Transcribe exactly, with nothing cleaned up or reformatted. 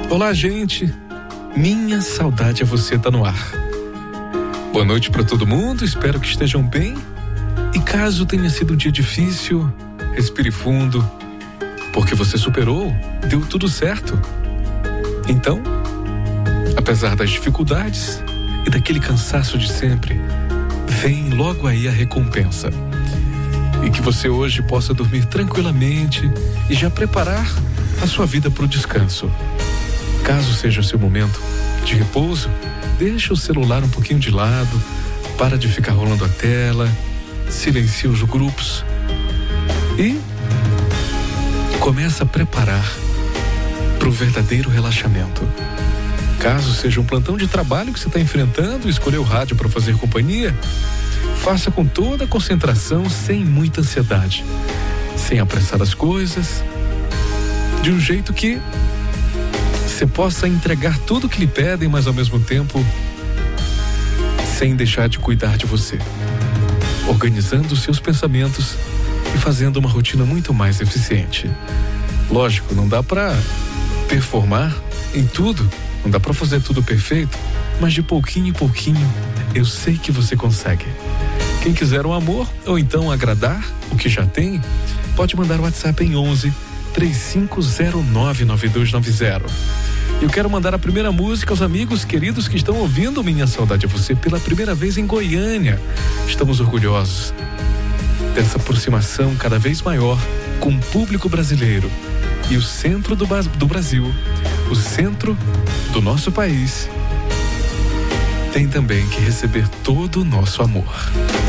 Olá, gente. Minha saudade a você tá no ar. Boa noite para todo mundo, espero que estejam bem. E caso tenha sido um dia difícil, respire fundo, porque você superou, deu tudo certo. Então, apesar das dificuldades e daquele cansaço de sempre, vem logo aí a recompensa. E que você hoje possa dormir tranquilamente e já preparar a sua vida para o descanso. Caso seja o seu momento de repouso, deixa o celular um pouquinho de lado, para de ficar rolando a tela, silencia os grupos e começa a preparar para o verdadeiro relaxamento. Caso seja um plantão de trabalho que você está enfrentando e escolheu o rádio para fazer companhia, faça com toda a concentração, sem muita ansiedade, sem apressar as coisas, de um jeito que você possa entregar tudo que lhe pedem, mas ao mesmo tempo sem deixar de cuidar de você, organizando os seus pensamentos e fazendo uma rotina muito mais eficiente. Lógico, não dá para performar em tudo, não dá para fazer tudo perfeito, mas de pouquinho em pouquinho eu sei que você consegue. Quem quiser um amor ou então agradar o que já tem, pode mandar o WhatsApp em onze, três cinco zero nove, nove dois nove zero. Eu quero mandar a primeira música aos amigos queridos que estão ouvindo Minha Saudade a Você pela primeira vez em Goiânia. Estamos orgulhosos dessa aproximação cada vez maior com o público brasileiro. E o centro do, do Brasil, o centro do nosso país, tem também que receber todo o nosso amor.